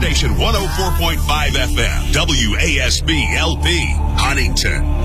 Station 104.5 FM, WASB LP, Huntington.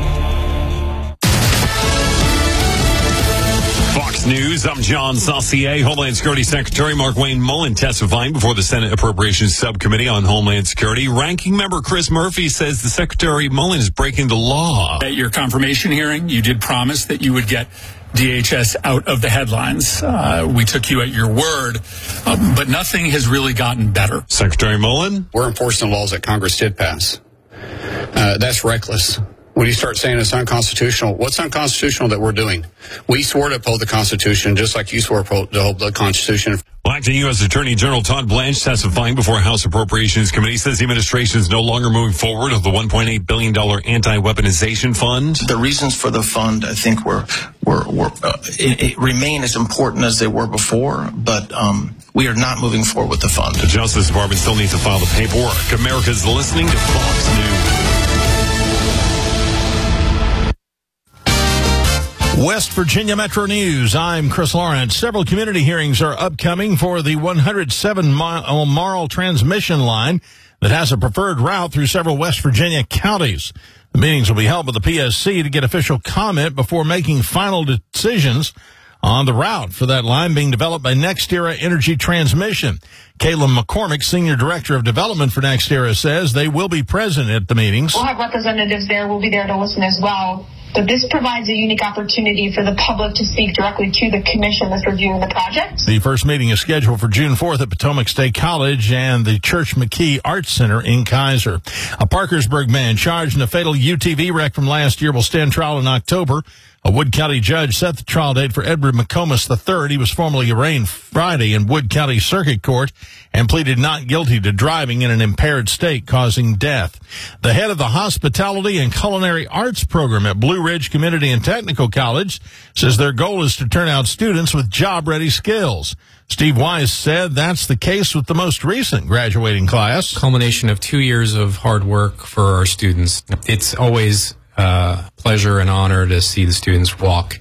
Fox News, I'm John Saucier. Homeland Security Secretary Markwayne Mullin testifying before the Senate Appropriations Subcommittee on Homeland Security. Ranking member Chris Murphy says the Secretary Mullin is breaking the law. At your confirmation hearing, you did promise that you would get DHS out of the headlines. We took you at your word, but nothing has really gotten better. Secretary Mullin? We're enforcing the laws that Congress did pass. That's reckless. When you start saying it's unconstitutional, what's unconstitutional that we're doing? We swore to uphold the Constitution just like you swore to uphold the Constitution. Well, acting U.S. Attorney General Todd Blanche testifying before House Appropriations Committee says the administration is no longer moving forward with the $1.8 billion anti-weaponization fund. The reasons for the fund, I think, it remain as important as they were before, but we are not moving forward with the fund. The Justice Department still needs to file the paperwork. America's listening to Fox News. West Virginia Metro News. I'm Chris Lawrence. Several community hearings are upcoming for the 107-mile Marl transmission line that has a preferred route through several West Virginia counties. The meetings will be held by the PSC to get official comment before making final decisions on the route for that line being developed by NextEra Energy Transmission. Kayla McCormick, Senior Director of Development for NextEra, says they will be present at the meetings. We'll have representatives there. We'll be there to listen as well. But this provides a unique opportunity for the public to speak directly to the commission that's reviewing the project. The first meeting is scheduled for June 4th at Potomac State College and the Church McKee Arts Center in Kaiser. A Parkersburg man charged in a fatal UTV wreck from last year will stand trial in October. A Wood County judge set the trial date for Edward McComas III. He was formally arraigned Friday in Wood County Circuit Court and pleaded not guilty to driving in an impaired state causing death. The head of the Hospitality and Culinary Arts program at Blue Ridge Community and Technical College says their goal is to turn out students with job-ready skills. Steve Wise said that's the case with the most recent graduating class. Culmination of 2 years of hard work for our students. It's always pleasure and honor to see the students walk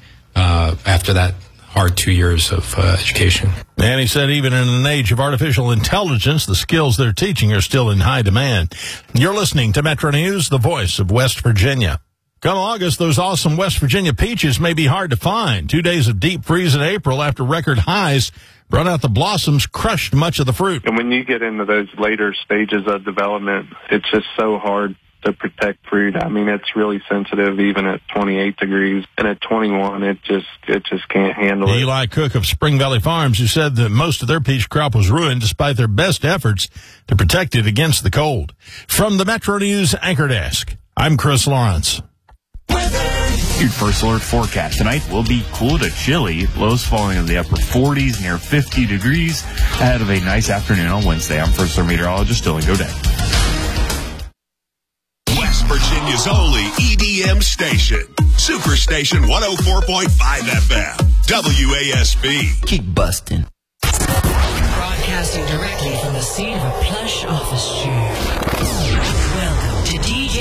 after that hard 2 years of education. And he said even in an age of artificial intelligence, the skills they're teaching are still in high demand. You're listening to Metro News, the voice of West Virginia. Come August, those awesome West Virginia peaches may be hard to find. 2 days of deep freeze in April after record highs brought out the blossoms, crushed much of the fruit. And when you get into those later stages of development, it's just so hard to protect fruit. I mean, it's really sensitive even at 28 degrees, and at 21 it just can't handle it. Eli Cook of Spring Valley Farms, who said that most of their peach crop was ruined despite their best efforts to protect it against the cold. From the Metro News Anchor Desk, I'm Chris Lawrence. Your first alert forecast tonight will be cool to chilly. Lows falling in the upper 40s, near 50 degrees. Ahead of a nice afternoon on Wednesday. I'm first alert meteorologist Dylan Godet. West Virginia's only EDM station. Superstation 104.5 FM. WASB. Keep busting. Broadcasting directly from the seat of a plush office chair.